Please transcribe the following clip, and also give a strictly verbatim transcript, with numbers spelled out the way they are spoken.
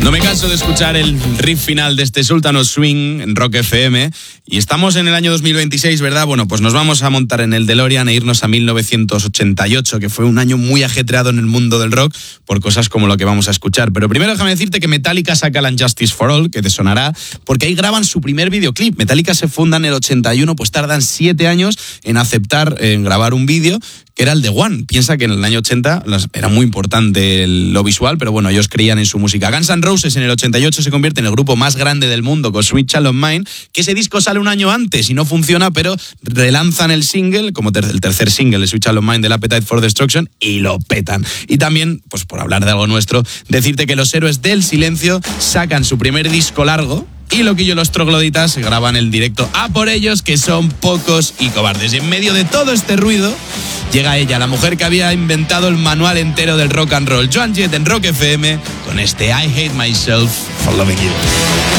No me canso de escuchar el riff final de este Sultan of Swing en Rock F M. Y estamos en el año dos mil veintiséis, ¿verdad? Bueno, pues nos vamos a montar en el DeLorean e irnos a mil novecientos ochenta y ocho, que fue un año muy ajetreado en el mundo del rock por cosas como lo que vamos a escuchar. Pero primero déjame decirte que Metallica saca la Justice for All, que te sonará, porque ahí graban su primer videoclip. Metallica se funda en el ochenta y uno, pues tardan siete años en aceptar, en grabar un vídeo, que era el de One. Piensa que en el año ochenta era muy importante lo visual, pero bueno, ellos creían en su música. Guns N' Roses en el ochenta y ocho se convierte en el grupo más grande del mundo con Sweet Child of Mine, que ese disco sale un año antes y no funciona, pero relanzan el single, como ter- el tercer single de Sweet Child of Mine del Appetite for Destruction, y lo petan. Y también, pues por hablar de algo nuestro, decirte que los Héroes del Silencio sacan su primer disco largo, y Loquillo y los Trogloditas graban el directo A por ellos, que son pocos y cobardes. Y en medio de todo este ruido llega ella, la mujer que había inventado el manual entero del rock and roll, Joan Jett en Rock F M, con este I Hate Myself for Loving You.